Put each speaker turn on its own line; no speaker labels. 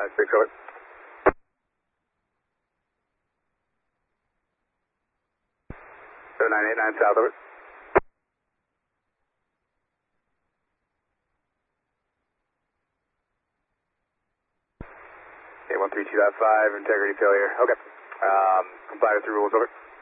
6, over. 7989 south, over. Okay, 132.5, integrity failure. Okay. Comply with the rules, over.